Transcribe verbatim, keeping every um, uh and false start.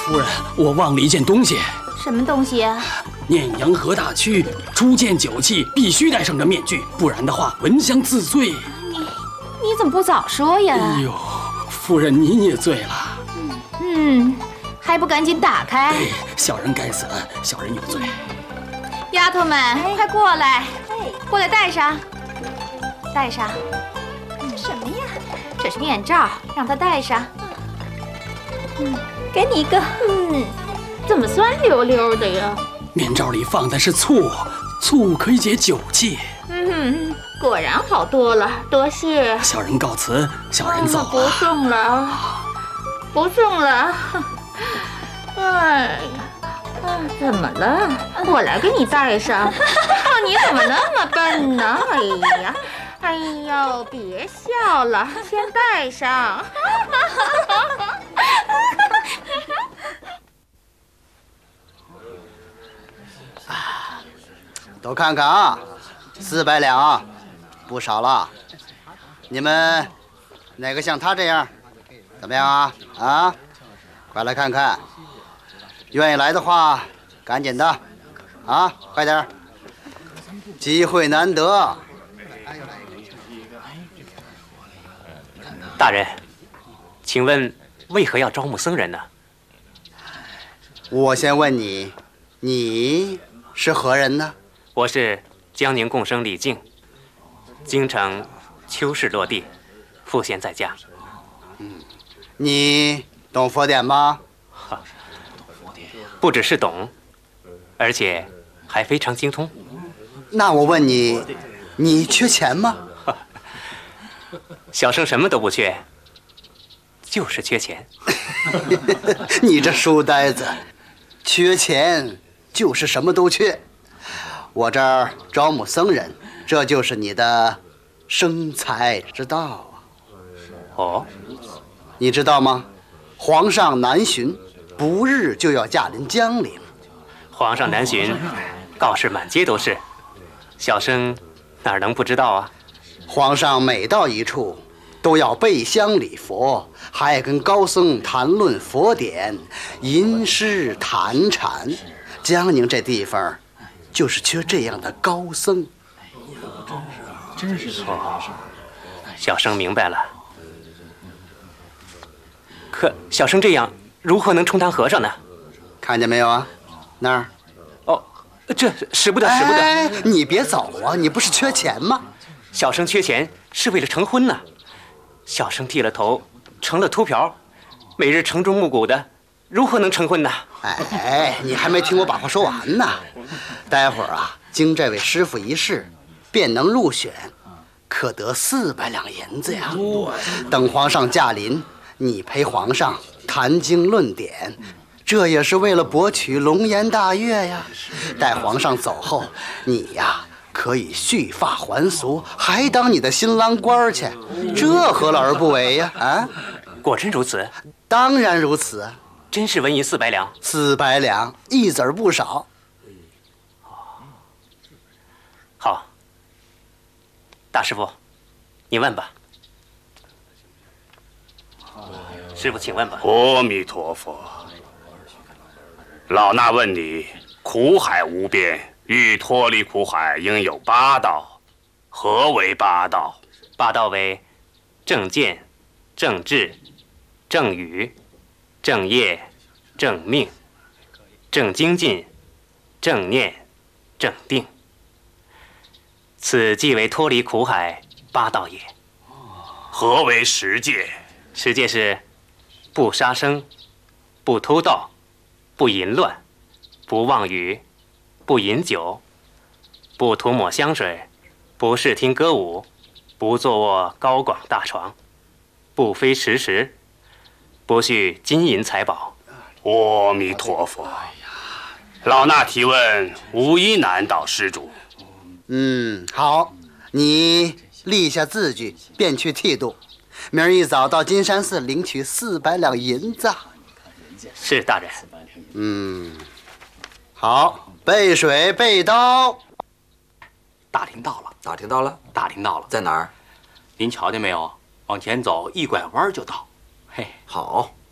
夫人，我忘了一件东西。 什么东西啊？ 念洋河大区初见酒器，必须戴上这面具，不然的话闻香自醉。 你你怎么不早说呀？ 哎呦，夫人您也醉了。 嗯，还不赶紧打开！ 哎，小人该死了，小人有罪。 丫头们，快过来！ 哎， 过来戴上，戴上。 这什么呀？ 这是面罩，让她戴上。 嗯，给你一个。 嗯，怎么酸溜溜的呀？ 面罩里放的是醋，醋可以解酒气。 嗯，果然好多了，多谢。 小人告辞，小人走了。 不送了，不送了。哎呀。啊，怎么了？我来给你戴上。哦，你怎么那么笨呢？哎呀，哎呦，别笑了，先戴上。 都看看啊，四百两，不少了。你们哪个像他这样？怎么样啊？啊，快来看看。愿意来的话，赶紧的，啊，快点，机会难得。 大人，请问为何要招募僧人呢？ 我先问你，你是何人呢？ 我是江宁共生李靖，京城秋试落地，赋闲在家。 嗯，你懂佛典吗？ 不只是懂，而且还非常精通。 那我问你，你缺钱吗？ 小生什么都不缺，就是缺钱。 你这书呆子，缺钱就是什么都缺。我这儿招募僧人，这就是你的生财之道啊。 哦， 你知道吗？皇上南巡，不日就要驾临江陵。 皇上南巡，告示满街都是，小生哪能不知道啊？ 皇上每到一处，都要备香礼佛，还跟高僧谈论佛典，吟诗谈禅。江宁这地方，就是缺这样的高僧。 真是哦，小生明白了。可小生这样如何能充当和尚呢？ 看见没有啊？那儿。 哦，这使不得，使不得！ 哎，你别走啊！你不是缺钱吗？ 小生缺钱是为了成婚呢。小生剃了头，成了秃瓢，每日城中暮鼓的，如何能成婚呢？ 哎，你还没听我把话说完呢。待会儿啊，经这位师傅一试，便能入选，可得四百两银子呀。等皇上驾临，你陪皇上谈经论典，这也是为了博取龙颜大悦呀。待皇上走后，你呀可以续发还俗，还当你的新郎官去，这何乐而不为呀？啊， 果真如此？ 当然如此。 真是文银四百两， 四百两，一子儿不少。 好，大师傅，你问吧。师傅，请问吧。 阿弥陀佛。老衲问你，苦海无边，欲脱离苦海，应有八道。何为八道？ 八道为正见、正智、正语、正业、正命、正精进、正念、正定。此即为脱离苦海八道也。 何为十戒？ 十戒是不杀生、不偷盗、不淫乱、不妄语、不饮酒、不涂抹香水、不视听歌舞、不坐卧高广大床、不非时时、不蓄金银财宝。 阿弥陀佛。老衲提问，无一难倒施主。 嗯，好，你立下字据，便去剃度。明儿一早到金山寺领取四百两银子。 是大人。 嗯，好，备水备刀。 大厅到了， 大厅到了， 大厅到了， 在哪儿？ 您瞧见没有？往前走，一拐弯就到。嘿， 好。